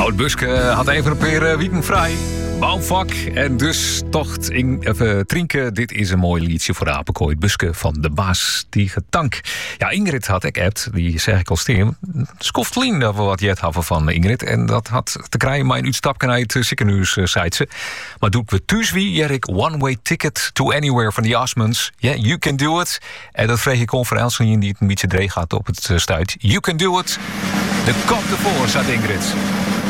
Oud Buske had even een paar weken vrij. Bouwvak en dus tocht even drinken. Dit is een mooi liedje voor de Apenkooi Buske van de Baas die getank. Ja, Ingrid had ik appt, die zeg ik al steen. Skoftlien dat we wat jet hadden van Ingrid. En dat had te krijgen mijn uitstapken uit Ziekenhuis, zei ze. Maar doe ik we thuis wie, Jerik, One Way Ticket to Anywhere van die Osmonds. Yeah, you can do it. En dat vreeg ik conferentie die het een beetje dreig had op het stuit. You can do it. De kop ervoor, zei Ingrid.